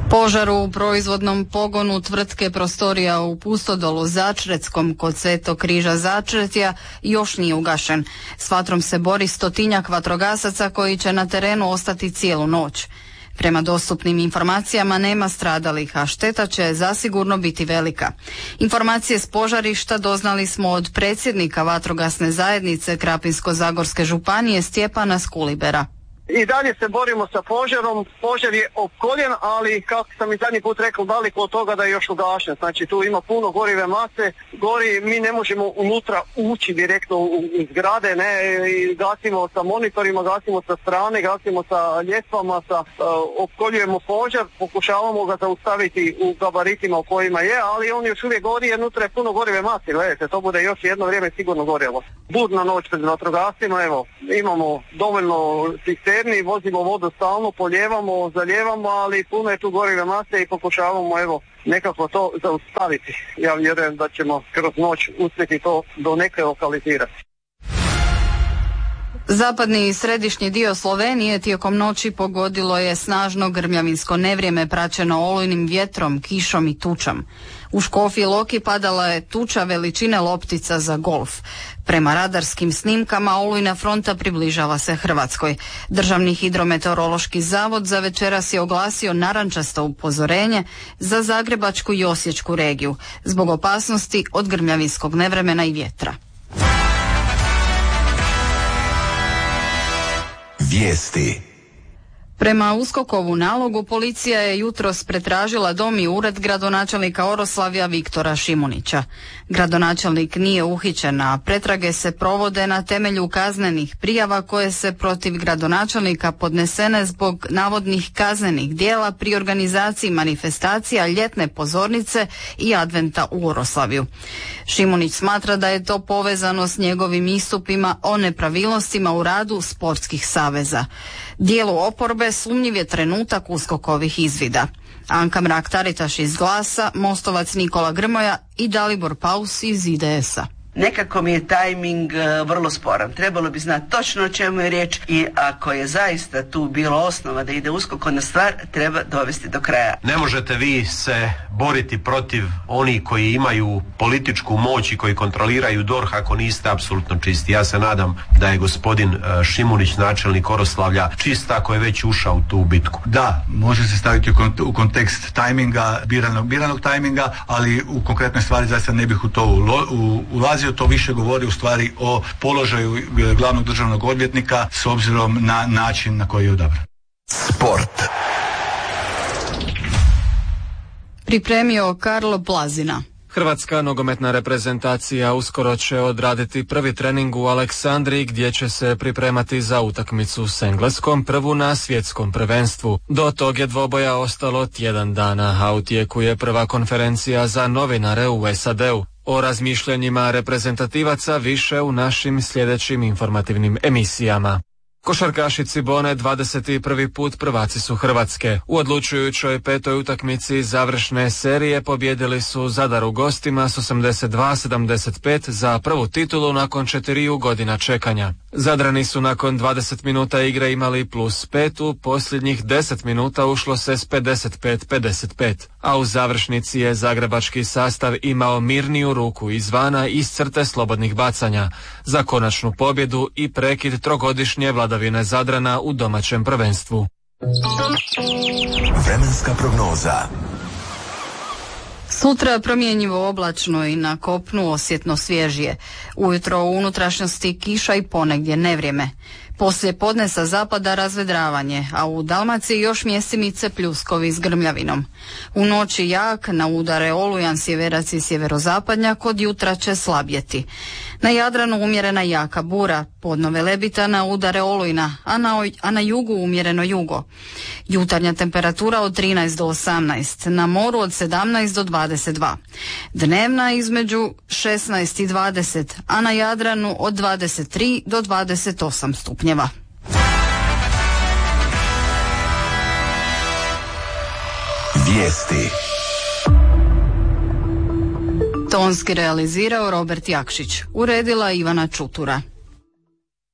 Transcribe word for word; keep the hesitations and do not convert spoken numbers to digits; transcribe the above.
Požar u proizvodnom pogonu tvrtke Prostorija u Pustodolu Začreckom kod Svetog Križa Začretja još nije ugašen. S vatrom se bori stotinjak vatrogasaca koji će na terenu ostati cijelu noć. Prema dostupnim informacijama nema stradalih, a šteta će zasigurno biti velika. Informacije s požarišta doznali smo od predsjednika vatrogasne zajednice Krapinsko-zagorske županije Stjepana Skulibera. I dalje se borimo sa požarom, požar je opkoljen, ali kako sam i zadnji put rekao, daleko od toga da je još ugašen. Znači tu ima puno gorive mase, gori, mi ne možemo unutra ući direktno u, u zgrade, ne, i gasimo sa monitorima, gasimo sa strane, gasimo sa ljestvama, sa, uh, opkoljujemo požar, pokušavamo ga zaustaviti u gabaritima u kojima je, ali on još uvijek gori, jer unutra je puno gorive mase, gledajte, to bude još jedno vrijeme sigurno gorjelo. Budna noć pred vatrogascima, evo, imamo dovoljno sistema, vozimo vodu stalno, poljevamo, zalijevamo, ali puno je tu gorive mase i pokušavamo evo nekako to zaustaviti. Ja vjerujem da ćemo kroz noć uspjeti to do neke lokalizirati. Zapadni i središnji dio Slovenije tijekom noći pogodilo je snažno grmljavinsko nevrijeme praćeno olujnim vjetrom, kišom i tučom. U Škofji Loki padala je tuča veličine loptica za golf. Prema radarskim snimkama olujna fronta približava se Hrvatskoj. Državni hidrometeorološki zavod za večeras je oglasio narančasto upozorenje za Zagrebačku i Osječku regiju zbog opasnosti od grmljavinskog nevremena i vjetra. Vijesti. Prema USKOK-ovu nalogu policija je jutros pretražila dom i ured gradonačelnika Oroslavlja Viktora Šimunića. Gradonačelnik nije uhićen, a pretrage se provode na temelju kaznenih prijava koje se protiv gradonačelnika podnesene zbog navodnih kaznenih djela pri organizaciji manifestacija ljetne pozornice i adventa u Oroslavju. Šimunić smatra da je to povezano s njegovim istupima o nepravilnostima u radu sportskih saveza. Dijelu oporbe sumnjiv je trenutak USKOK-ovih izvida. Anka Mrak-Taritaš iz Glasa, Mostovac Nikola Grmoja i Dalibor Paus iz I D S-a. Nekako mi je tajming uh, vrlo sporan. Trebalo bi znati točno o čemu je riječ i ako je zaista tu bilo osnova da ide USKOK na stvar, treba dovesti do kraja. Ne možete vi se boriti protiv onih koji imaju političku moć i koji kontroliraju D O R H ako niste apsolutno čisti. Ja se nadam da je gospodin uh, Šimunić, načelnik Oroslavlja, čist ako je već ušao u tu bitku. Da, može se staviti u, kont- u kontekst tajminga, biranog, biranog tajminga, ali u konkretnoj stvari zaista ne bih u to ulo- u, ulazio. To više govori u stvari o položaju glavnog državnog odvjetnika s obzirom na način na koji je odabran. Sport. Pripremio Karlo Blazina. Hrvatska nogometna reprezentacija uskoro će odraditi prvi trening u Aleksandriji gdje će se pripremati za utakmicu s Engleskom, prvu na svjetskom prvenstvu. Do tog je dvoboja ostalo tjedan dana, a u tijeku je prva konferencija za novinare u S A D-u. O razmišljanjima reprezentativaca više u našim sljedećim informativnim emisijama. Košarkaši Cibone dvadeset prvi put prvaci su Hrvatske. U odlučujućoj petoj utakmici završne serije pobijedili su Zadar u gostima s osamdeset dva sedamdeset pet za prvu titulu nakon četiriju godina čekanja. Zadrani su nakon dvadeset minuta igre imali plus pet, u posljednjih deset minuta ušlo se s pedeset pet pedeset pet, a u završnici je zagrebački sastav imao mirniju ruku izvana iz crte slobodnih bacanja za konačnu pobjedu i prekid trogodišnje vladavine Zadrana u domaćem prvenstvu. Vremenska prognoza. Sutra promjenjivo oblačno i na kopnu osjetno svježije. Ujutro u unutrašnjosti kiša i ponegdje nevrijeme. Poslije podne sa zapada razvedravanje, a u Dalmaciji još mjestimice pljuskovi s grmljavinom. U noći jak, na udare olujan sjeverac i sjeverozapadnjak, kod jutra će slabjeti. Na Jadranu umjerena jaka bura, podno Velebita na udare olujna, a na, a na jugu umjereno jugo. Jutarnja temperatura od trinaest do osamnaest, na moru od sedamnaest do dvadeset dva. Dnevna između šesnaest i dvadeset, a na Jadranu od dvadeset tri do dvadeset osam stupnjeva. Vijesti. Tonski realizirao Robert Jakšić, uredila Ivana Čutura.